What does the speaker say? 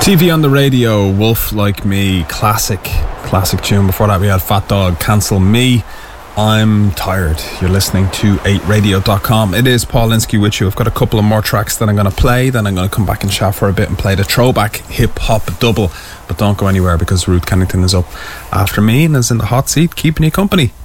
TV on the Radio, Wolf Like Me, classic tune. Before that we had Fat Dog, Cancel Me. I'm tired. You're listening to 8radio.com. It is Paul Linsky with you. I've got a couple of more tracks that I'm going to play, then I'm going to come back and chat for a bit and play the throwback hip-hop double. But don't go anywhere because Ruth Kennington is up after me and is in the hot seat keeping you company.